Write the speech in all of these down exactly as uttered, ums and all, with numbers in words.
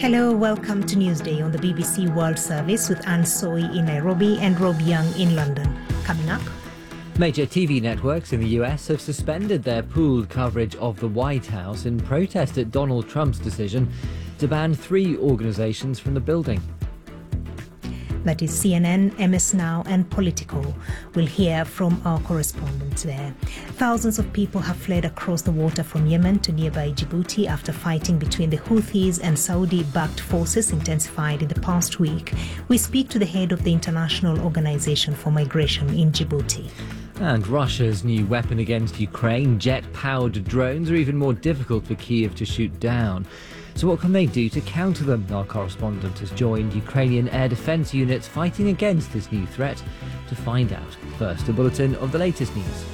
Hello, welcome to Newsday on the B B C World Service with Anne Soy in Nairobi and Rob Young in London. Coming up. Major T V networks in the U S have suspended their pooled coverage of the White House in protest at Donald Trump's decision to ban three organizations from the building. That is C N N, M S Now and Politico. We'll hear from our correspondents there. Thousands of people have fled across the water from Yemen to nearby Djibouti after fighting between the Houthis and Saudi-backed forces intensified in the past week. We speak to the head of the International Organization for Migration in Djibouti. And Russia's new weapon against Ukraine, jet-powered drones, are even more difficult for Kyiv to shoot down. So what can they do to counter them? Our correspondent has joined Ukrainian air defense units fighting against this new threat. To find out, first a bulletin of the latest news.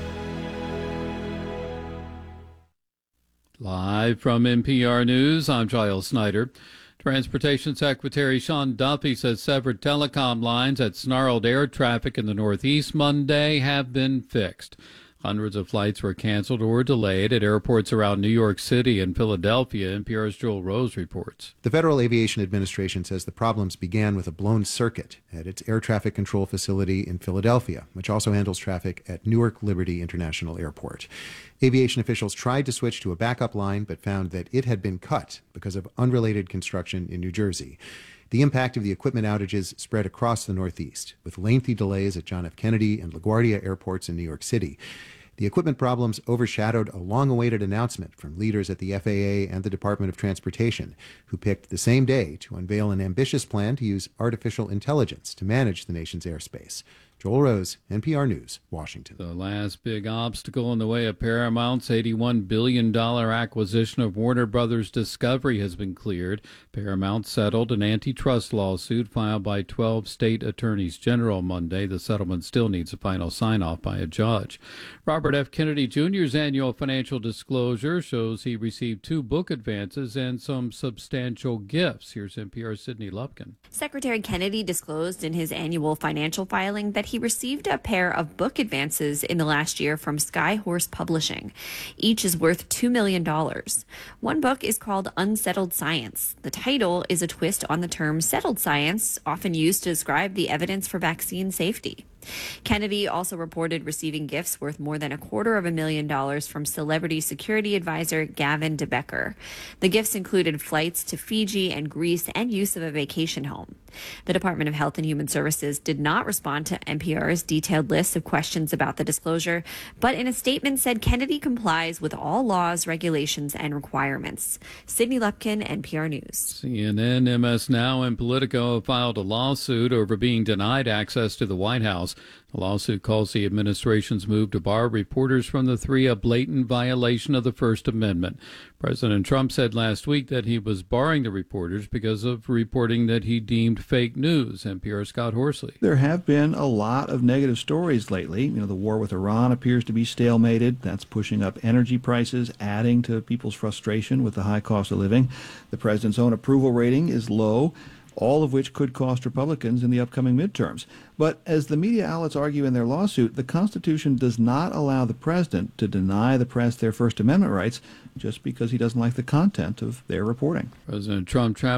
Live from N P R News, I'm Giles Snyder. Transportation Secretary Sean Duffy says severed telecom lines that snarled air traffic in the Northeast Monday have been fixed. Hundreds of flights were canceled or delayed at airports around New York City and Philadelphia. N P R's Joel Rose reports. The Federal Aviation Administration says the problems began with a blown circuit at its air traffic control facility in Philadelphia, which also handles traffic at Newark Liberty International Airport. Aviation officials tried to switch to a backup line, but found that it had been cut because of unrelated construction in New Jersey. The impact of the equipment outages spread across the Northeast, with lengthy delays at John F. Kennedy and LaGuardia airports in New York City. The equipment problems overshadowed a long-awaited announcement from leaders at the F A A and the Department of Transportation, who picked the same day to unveil an ambitious plan to use artificial intelligence to manage the nation's airspace. Joel Rose, N P R News, Washington. The last big obstacle in the way of Paramount's eighty-one billion dollars acquisition of Warner Brothers Discovery has been cleared. Paramount settled an antitrust lawsuit filed by twelve state attorneys general Monday. The settlement still needs a final sign-off by a judge. Robert F. Kennedy Junior's annual financial disclosure shows he received two book advances and some substantial gifts. Here's N P R's Sydney Lupkin. Secretary Kennedy disclosed in his annual financial filing that he received a pair of book advances in the last year from Skyhorse Publishing. Each is worth two million dollars. One book is called Unsettled Science. The title is a twist on the term settled science, often used to describe the evidence for vaccine safety. Kennedy also reported receiving gifts worth more than a quarter of a million dollars from celebrity security advisor Gavin DeBecker. The gifts included flights to Fiji and Greece and use of a vacation home. The Department of Health and Human Services did not respond to N P R's detailed list of questions about the disclosure, but in a statement said Kennedy complies with all laws, regulations, and requirements. Sydney Lupkin, N P R News. C N N, M S Now, and Politico have filed a lawsuit over being denied access to the White House. The lawsuit calls the administration's move to bar reporters from the three a blatant violation of the First Amendment. President Trump said last week that he was barring the reporters because of reporting that he deemed fake news. N P R's Scott Horsley. There have been a lot of negative stories lately. You know, the war with Iran appears to be stalemated. That's pushing up energy prices, adding to people's frustration with the high cost of living. The president's own approval rating is low, all of which could cost Republicans in the upcoming midterms. But as the media outlets argue in their lawsuit, the Constitution does not allow the president to deny the press their First Amendment rights just because he doesn't like the content of their reporting. President Trump traveled